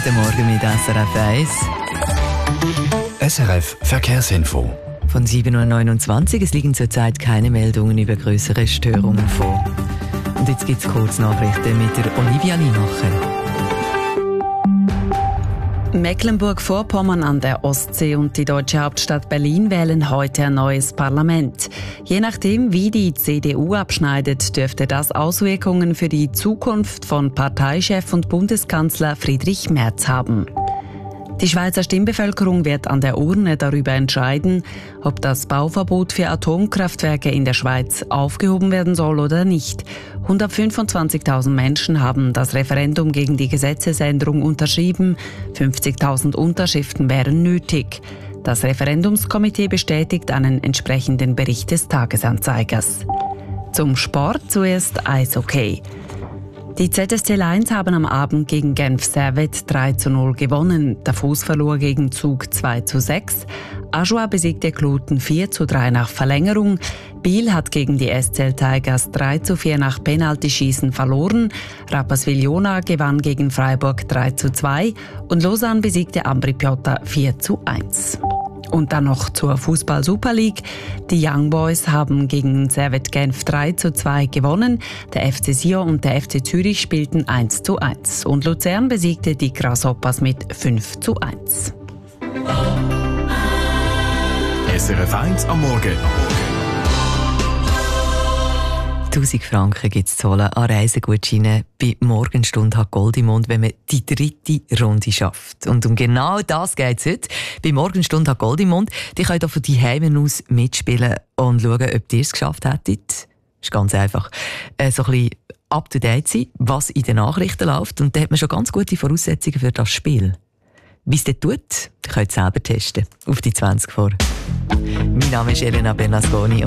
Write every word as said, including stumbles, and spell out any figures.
Guten Morgen mit S R F eins. S R F Verkehrsinfo. Von sieben Uhr neunundzwanzig. Es liegen zurzeit keine Meldungen über größere Störungen vor. Und jetzt gibt es Kurznachrichten mit der Olivia Limacher. Mecklenburg-Vorpommern an der Ostsee und die deutsche Hauptstadt Berlin wählen heute ein neues Parlament. Je nachdem, wie die C D U abschneidet, dürfte das Auswirkungen für die Zukunft von Parteichef und Bundeskanzler Friedrich Merz haben. Die Schweizer Stimmbevölkerung wird an der Urne darüber entscheiden, ob das Bauverbot für Atomkraftwerke in der Schweiz aufgehoben werden soll oder nicht. hundertfünfundzwanzigtausend Menschen haben das Referendum gegen die Gesetzesänderung unterschrieben. fünfzigtausend Unterschriften wären nötig. Das Referendumskomitee bestätigt einen entsprechenden Bericht des Tagesanzeigers. Zum Sport zuerst Eishockey. Die Z S C Lions haben am Abend gegen Genf Servette drei zu null gewonnen. Der Fuss verlor gegen Zug zwei zu sechs. Ajoie besiegte Kloten vier zu drei nach Verlängerung. Biel hat gegen die S C L Tigers drei zu vier nach Penaltyschießen verloren. Rapperswil-Jona gewann gegen Freiburg drei zu zwei. Und Lausanne besiegte Ambri Piotta vier zu eins. Und dann noch zur Fußball-Super League. Die Young Boys haben gegen Servette Genf drei zu zwei gewonnen. Der F C Sion und der F C Zürich spielten eins zu eins. Und Luzern besiegte die Grasshoppers mit fünf zu eins. S R F eins am Morgen. tausend Franken gibt es zu holen an Reisegutscheinen bei Morgenstunde hat Goldimond, wenn man die dritte Runde schafft. Und um genau das geht es heute. Bei Morgenstunde hat Goldimond. Die könnt auch von daheim aus mitspielen und schauen, ob ihr es geschafft hättet. Ist ganz einfach. Äh, so ein bisschen up to date sein, was in den Nachrichten läuft. Und da hat man schon ganz gute Voraussetzungen für das Spiel. Wie es dort tut, könnt ihr selber testen. Auf die zwanzig vor. Mein Name ist Elena Bernasconi.